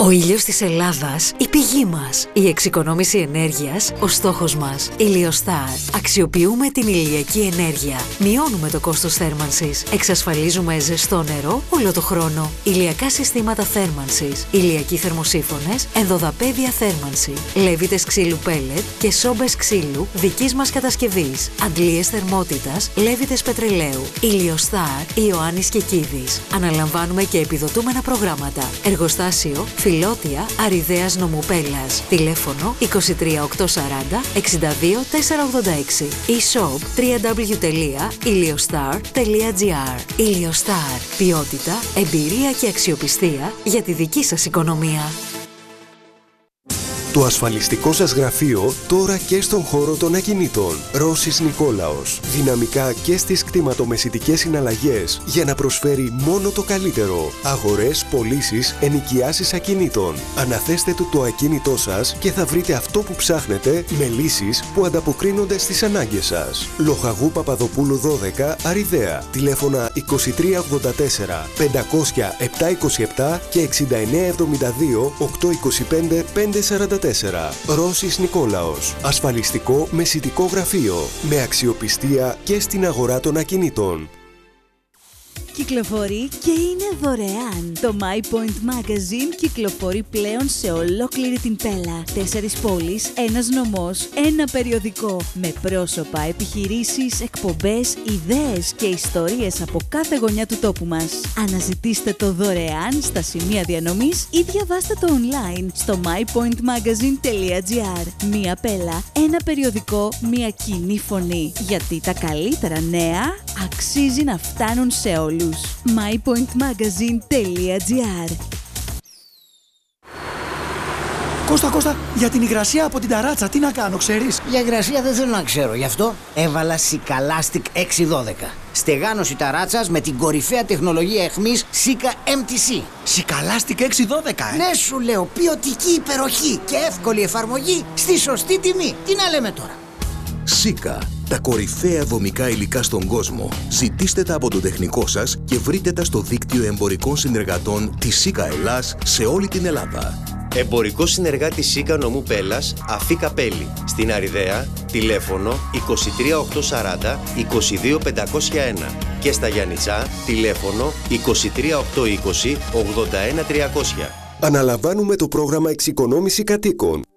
Ο ήλιος της Ελλάδας, η πηγή μας. Η εξοικονόμηση ενέργειας, ο στόχος μας. Ηλιοστάρ. Αξιοποιούμε την ηλιακή ενέργεια. Μειώνουμε το κόστος θέρμανσης. Εξασφαλίζουμε ζεστό νερό όλο το χρόνο. Ηλιακά συστήματα θέρμανσης. Ηλιακοί θερμοσύφωνες, ενδοδαπέδια θέρμανση. Λέβητες ξύλου πέλετ και σόμπες ξύλου δικής μας κατασκευής. Αντλίες θερμότητας, λέβητες πετρελαίου. Ηλιοστάρ, Ιωάννης και Κίδης. Αναλαμβάνουμε και επιδοτούμενα προγράμματα. Εργοστάσιο Φιλότια Αριδαίας νομού Πέλλας. Τηλέφωνο 23840 62 486. E-shop www.iliostar.gr. Iliostar. Ποιότητα, εμπειρία και αξιοπιστία για τη δική σας οικονομία. Το ασφαλιστικό σας γραφείο τώρα και στον χώρο των ακινήτων. Ρώσης Νικόλαος. Δυναμικά και στις κτηματομεσητικές συναλλαγές για να προσφέρει μόνο το καλύτερο. Αγορές, πωλήσεις, ενοικιάσεις ακινήτων. Αναθέστε του το ακίνητό σας και θα βρείτε αυτό που ψάχνετε με λύσεις που ανταποκρίνονται στις ανάγκες σας. Λοχαγού Παπαδοπούλου 12, Αριδαία. Τηλέφωνα 2384 500 727 και 6972 825 544. Ρώσης Νικόλαος. Ασφαλιστικό μεσητικό γραφείο. Με αξιοπιστία και στην αγορά των ακινήτων. Κυκλοφορεί και είναι δωρεάν. Το My Point Magazine κυκλοφορεί πλέον σε ολόκληρη την Πέλλα. 4 πόλεις, 1 νομός, 1 περιοδικό. Με πρόσωπα, επιχειρήσεις, εκπομπές, ιδέες και ιστορίες από κάθε γωνιά του τόπου μας. Αναζητήστε το δωρεάν στα σημεία διανομής ή διαβάστε το online στο mypointmagazine.gr. Μία Πέλλα, 1 περιοδικό, μία κοινή φωνή. Γιατί τα καλύτερα νέα αξίζει να φτάνουν σε όλους. mypointmagazine.gr. Κώστα, για την υγρασία από την ταράτσα, τι να κάνω, ξέρεις? Για υγρασία δεν θέλω να ξέρω, γι' αυτό έβαλα Σικαλάστικ 612. Στεγάνωση ταράτσας με την κορυφαία τεχνολογία αιχμής Sika MTC. Σικαλάστικ 612, Ναι, σου λέω, ποιοτική υπεροχή και εύκολη εφαρμογή στη σωστή τιμή. Τι να λέμε τώρα? Sika. Τα κορυφαία δομικά υλικά στον κόσμο. Ζητήστε τα από τον τεχνικό σας και βρείτε τα στο δίκτυο εμπορικών συνεργατών της Sika Ελλάς σε όλη την Ελλάδα. Εμπορικό συνεργάτη Sika νομού Πέλλας, Αφή Καπέλη. Στην Αριδαία, τηλέφωνο 23840 22501. Και στα Γιαννιτσά, τηλέφωνο 23820 81300. Αναλαμβάνουμε το πρόγραμμα εξοικονόμηση κατοίκων.